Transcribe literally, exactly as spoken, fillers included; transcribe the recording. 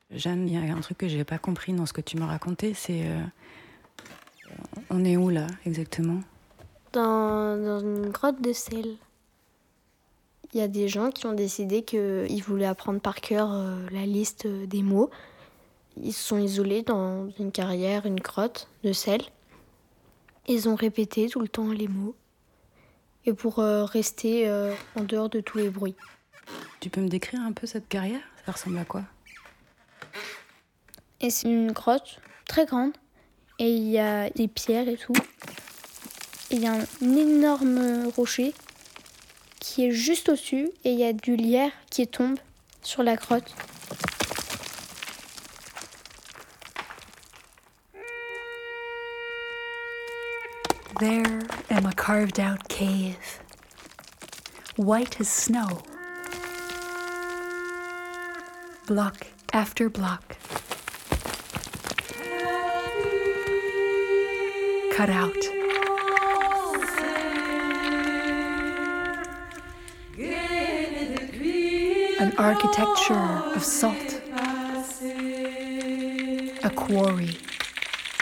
Jeanne, il y a un truc que j'ai pas compris dans ce que tu m'as raconté, c'est... Euh, on est où là, exactement ? Dans, dans une grotte de sel. Il y a des gens qui ont décidé qu'ils voulaient apprendre par cœur euh, la liste des mots. Ils se sont isolés dans une carrière, une grotte de sel. Ils ont répété tout le temps les mots. Et pour euh, rester euh, en dehors de tous les bruits. Tu peux me décrire un peu cette carrière ? Ça ressemble à quoi ? Et c'est une grotte très grande. Et il y a des pierres et tout. Et il y a un énorme rocher qui est juste au-dessus. Et il y a du lierre qui tombe sur la grotte. There am a carved-out cave, white as snow. Block after block. Cut out. An architecture of salt. A quarry.